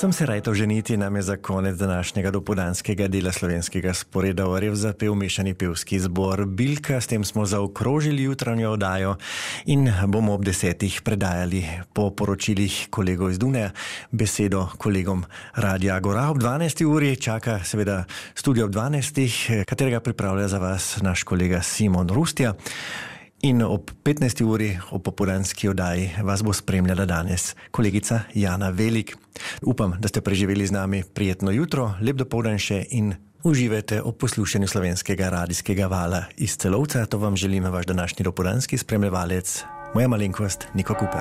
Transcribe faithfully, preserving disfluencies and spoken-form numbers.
Sem se rajto ženiti, nam je za konec današnjega dopoldanskega dela slovenskega sporeda Orjev zapel mešani pevski zbor Bilka. S tem smo zaokrožili jutranjo oddajo in bomo ob desetih predajali po poročilih kolegov iz Dunaja besedo kolegom Radia Agora. Ob dvanajsti uri čaka seveda studio ob dvanajstih, katerega pripravlja za vas naš kolega Simon Rustja. In ob petnajsti uri v popoldanski oddaji vas bo spremljala danes kolegica Jana Velik. Upam, da ste preživeli z nami prijetno jutro, lep dopoldan še in uživajte ob poslušanju slovenskega radijskega vala iz Celovca. To vam želim vaš današnji dopoldanski spremljevalec, moja malenkost Niko Kuper.